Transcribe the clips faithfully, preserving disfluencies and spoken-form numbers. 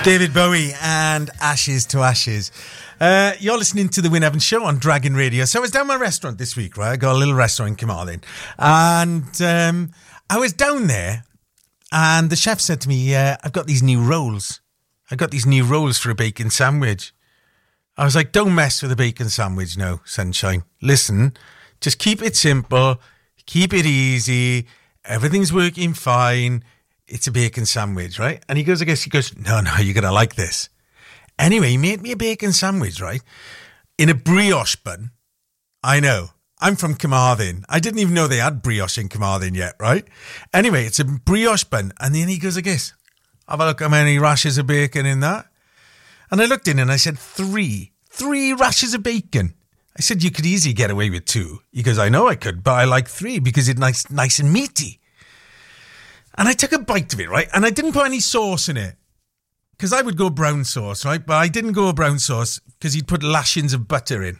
David Bowie and Ashes to Ashes. Uh, you're listening to the Wyn Evans Show on Dragon Radio. So I was down my restaurant this week, right? I got a little restaurant in Carmarthen. And um, I was down there and the chef said to me, uh, I've got these new rolls. I got these new rolls for a bacon sandwich. I was like, don't mess with a bacon sandwich, no, sunshine. Listen, just keep it simple, keep it easy, everything's working fine. It's a bacon sandwich, right? And he goes, I guess, he goes, no, no, you're going to like this. Anyway, he made me a bacon sandwich, right? In a brioche bun. I know. I'm from Carmarthen. I didn't even know they had brioche in Carmarthen yet, right? Anyway, it's a brioche bun. And then he goes, I guess, have a look how many rashers of bacon in that. And I looked in and I said, three. Three rashers of bacon. I said, you could easily get away with two. He goes, I know I could, but I like three because it's nice, nice and meaty. And I took a bite of it, right? And I didn't put any sauce in it. Because I would go brown sauce, right? But I didn't go brown sauce because he'd put lashings of butter in.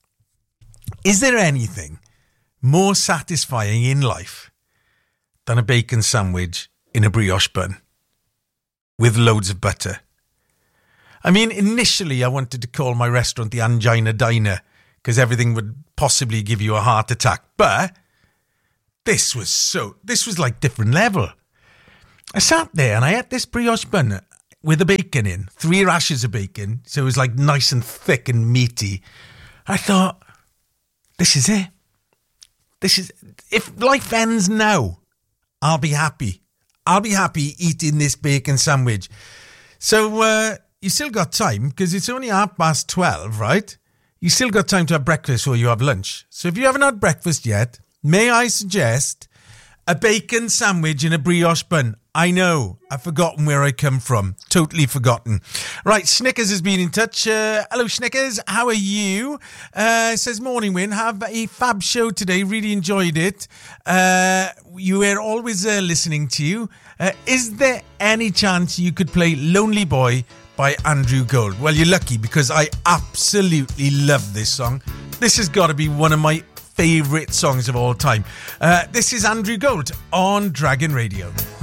Is there anything more satisfying in life than a bacon sandwich in a brioche bun with loads of butter? I mean, initially I wanted to call my restaurant the Angina Diner because everything would possibly give you a heart attack. But this was so, this was like different level. I sat there and I ate this brioche bun with the bacon in, three rashers of bacon, so it was like nice and thick and meaty. I thought, this is it. This is, if life ends now, I'll be happy. I'll be happy eating this bacon sandwich. So uh, you still got time, because it's only half past twelve, right? You still got time to have breakfast or you have lunch. So if you haven't had breakfast yet, may I suggest a bacon sandwich in a brioche bun? I know, I've forgotten where I come from. Totally forgotten. Right, Snickers has been in touch. Uh, hello, Snickers. How are you? Uh, says, morning, Wyn. Have a fab show today. Really enjoyed it. Uh, you were always uh, listening to you. Uh, is there any chance you could play Lonely Boy by Andrew Gold? Well, you're lucky because I absolutely love this song. This has got to be one of my favourite songs of all time. Uh, this is Andrew Gold on Dragon Radio.